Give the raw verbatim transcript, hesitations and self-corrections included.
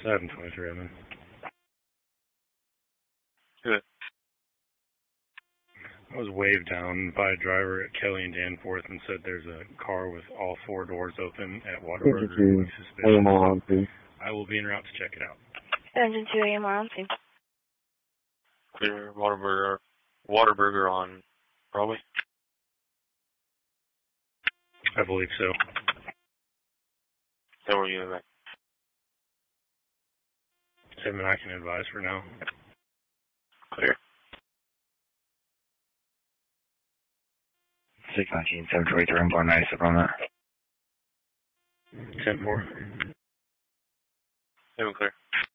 seven twenty-three, I mean. Good. I was waved down by a driver at Kelly and Danforth and said there's a car with all four doors open at Whataburger. I will be en route to check it out. Engine two A M R on scene. Clear Whataburger, Whataburger on Broadway? I believe so. So where you at? Tim and I can advise for now. Clear. six nineteen, seven twenty-three, I'm going nice up on that. ten four. Seven clear.